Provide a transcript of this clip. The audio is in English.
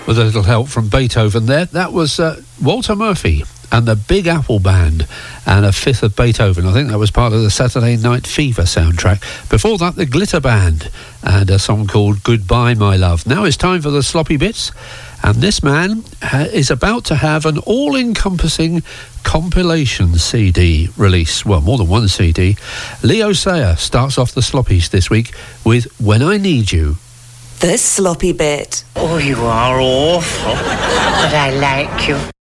with a little help from Beethoven there. That was Walter Murphy and the Big Apple Band and a fifth of Beethoven. I think that was part of the Saturday Night Fever soundtrack. Before that, the Glitter Band and a song called Goodbye My Love. Now it's time for the sloppy bits, and this man is about to have an all-encompassing compilation CD release. Well, more than one CD. Leo Sayer starts off the sloppies this week with When I Need You. The sloppy bit. Oh, you are awful, but I like you.